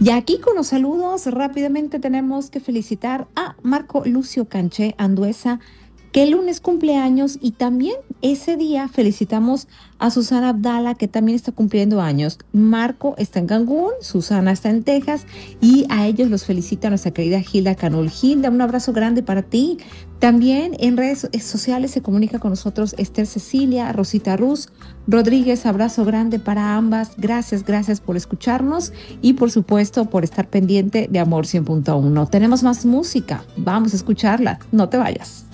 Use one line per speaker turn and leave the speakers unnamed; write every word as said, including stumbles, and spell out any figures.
Y aquí con los saludos, rápidamente tenemos que felicitar a Marco Lucio Canché Anduesa, que el lunes cumpleaños y también ese día felicitamos a Susana Abdala, que también está cumpliendo años. Marco está en Cancún, Susana está en Texas y a ellos los felicita nuestra querida Gilda Canul. Gilda, un abrazo grande para ti. También en redes sociales se comunica con nosotros Esther Cecilia, Rosita Ruz Rodríguez, abrazo grande para ambas. Gracias, gracias por escucharnos y por supuesto por estar pendiente de Amor cien punto uno. Tenemos más música, vamos a escucharla, no te vayas.